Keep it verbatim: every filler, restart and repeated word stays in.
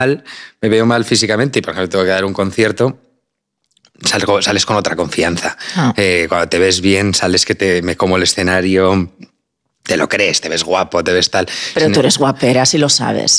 me veo mal físicamente y por ejemplo tengo que dar un concierto, salgo, sales con otra confianza. Ah. Eh, cuando te ves bien, sales que te, me como el escenario, te lo crees, te ves guapo, te ves tal. Pero tú eres guapera, si lo sabes.